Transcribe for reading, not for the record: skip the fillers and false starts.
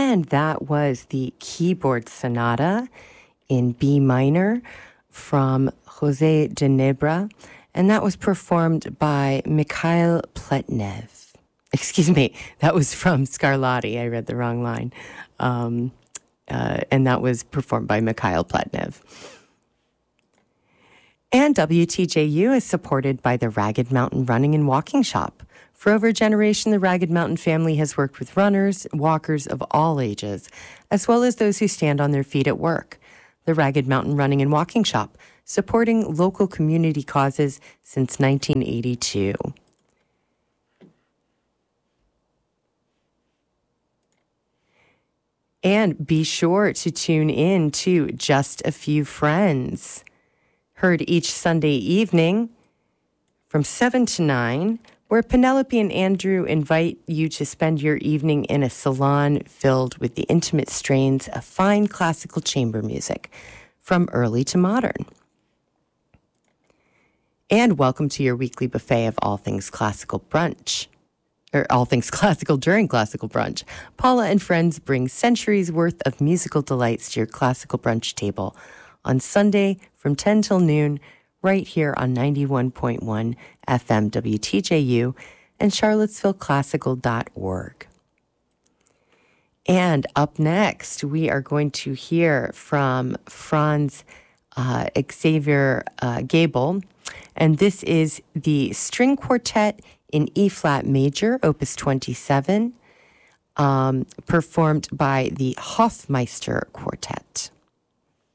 And that was the Keyboard Sonata in B minor from José de Nebra, and that was performed by Mikhail Pletnev. Excuse me, that was from Scarlatti. I read the wrong line. And that was performed by Mikhail Pletnev. And WTJU is supported by the Ragged Mountain Running and Walking Shop. For over a generation, the Ragged Mountain family has worked with runners, walkers of all ages, as well as those who stand on their feet at work. The Ragged Mountain Running and Walking Shop, supporting local community causes since 1982. And be sure to tune in to Just a Few Friends, heard each Sunday evening from 7 to 9, where Penelope and Andrew invite you to spend your evening in a salon filled with the intimate strains of fine classical chamber music, from early to modern. And welcome to your weekly buffet of all things classical brunch, or all things classical during classical brunch. Paula and friends bring centuries worth of musical delights to your classical brunch table on Sunday from 10 till noon, right here on 91.1 FM WTJU and charlottesvilleclassical.org. And up next, we are going to hear from Franz Xavier Gabel, and this is the String Quartet in E-flat major, Opus 27, performed by the Hofmeister Quartet.